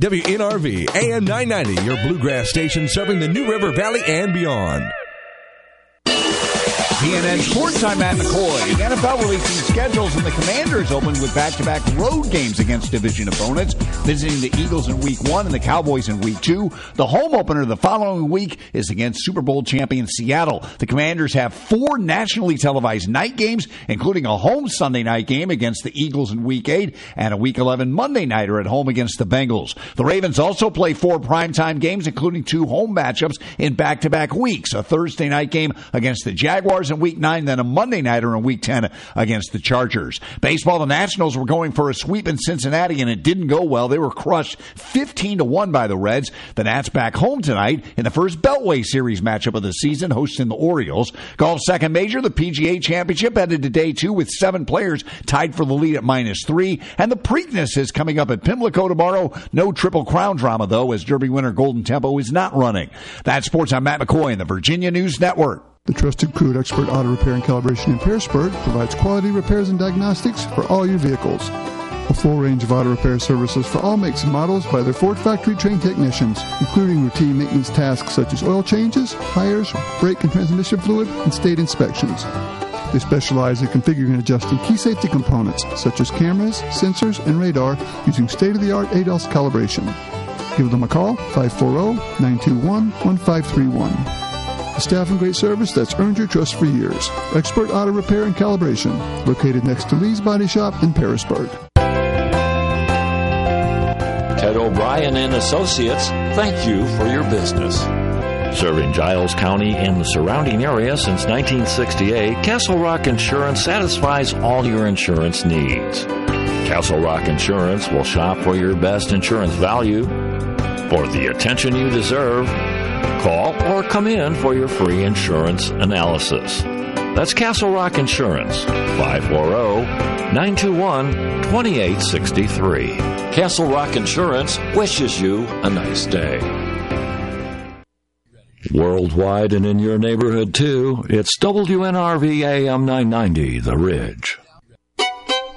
WNRV AM 990, your bluegrass station serving the New River Valley and beyond. CNN Sports Time, Matt McCoy. The NFL releasing schedules, and the Commanders open with back-to-back road games against division opponents, visiting the Eagles in Week 1 and the Cowboys in Week 2. The home opener the following week is against Super Bowl champion Seattle. The Commanders have 4 nationally televised night games, including a home Sunday night game against the Eagles in Week 8 and a Week 11 Monday nighter at home against the Bengals. The Ravens also play 4 primetime games, including 2 home matchups in back-to-back weeks, a Thursday night game against the Jaguars in Week 9, then a Monday nighter in Week 10 against the Chargers. Baseball, the Nationals were going for a sweep in Cincinnati, and it didn't go well. They were crushed 15-1 by the Reds. The Nats back home tonight in the first Beltway Series matchup of the season, hosting the Orioles. Golf's second major, the PGA Championship, headed to day 2 with 7 players tied for the lead at -3. And the Preakness is coming up at Pimlico tomorrow. No Triple Crown drama, though, as Derby winner Golden Tempo is not running. That's Sports. I'm Matt McCoy in the Virginia News Network. The trusted crew at Expert Auto Repair and Calibration in Pearisburg provides quality repairs and diagnostics for all your vehicles. A full range of auto repair services for all makes and models by their Ford factory-trained technicians, including routine maintenance tasks such as oil changes, tires, brake and transmission fluid, and state inspections. They specialize in configuring and adjusting key safety components such as cameras, sensors, and radar using state-of-the-art ADAS calibration. Give them a call, 540-921-1531. A staff and great service that's earned your trust for years. Expert Auto Repair and Calibration, located next to Lee's Body Shop in Pearisburg. Ted O'Brien and Associates, thank you for your business. Serving Giles County and the surrounding area since 1968, Castle Rock Insurance satisfies all your insurance needs. Castle Rock Insurance will shop for your best insurance value. For the attention you deserve, call or come in for your free insurance analysis. That's Castle Rock Insurance, 540-921-2863. Castle Rock Insurance wishes you a nice day. Worldwide and in your neighborhood, too, it's WNRV AM 990, The Ridge.